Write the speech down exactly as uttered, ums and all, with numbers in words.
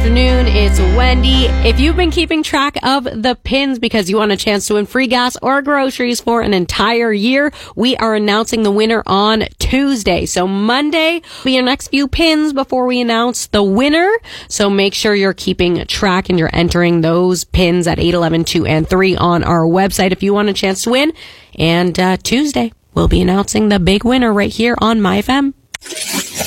afternoon. It's Wendy. If you've been keeping track of the pins because you want a chance to win free gas or groceries for an entire year, we are announcing the winner on Tuesday. So Monday will be your next few pins before we announce the winner. So make sure you're keeping track and you're entering those pins at eight, eleven, two, and three on our website if you want a chance to win. And uh, Tuesday, we'll be announcing the big winner right here on MyFM.